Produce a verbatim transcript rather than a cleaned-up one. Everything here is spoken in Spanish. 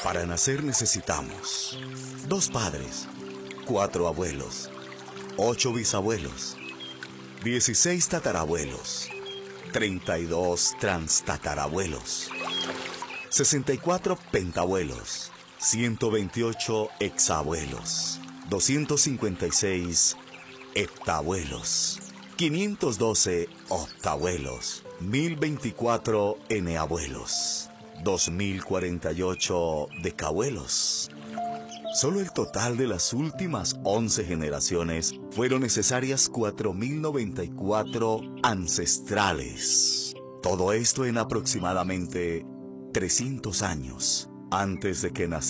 Para nacer necesitamos dos padres, cuatro abuelos, ocho bisabuelos, dieciséis tatarabuelos, treinta y dos transtatarabuelos, sesenta y cuatro pentabuelos, ciento veintiocho exabuelos, doscientos cincuenta y seis heptabuelos, quinientos doce octabuelos, mil veinticuatro eneabuelos, dos mil cuarenta y ocho decabuelos. Solo el total de las últimas once generaciones fueron necesarias cuatro mil noventa y cuatro ancestrales. Todo esto en aproximadamente trescientos años antes de que naciera